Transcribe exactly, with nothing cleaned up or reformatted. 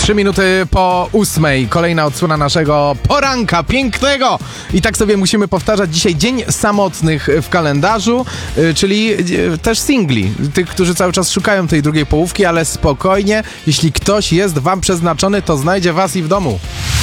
Trzy minuty po ósmej, kolejna odsłona naszego poranka pięknego. I tak sobie musimy powtarzać dzisiaj dzień samotnych w kalendarzu, czyli też singli, tych, którzy cały czas szukają tej drugiej połówki, ale spokojnie, jeśli ktoś jest wam przeznaczony, to znajdzie was i w domu.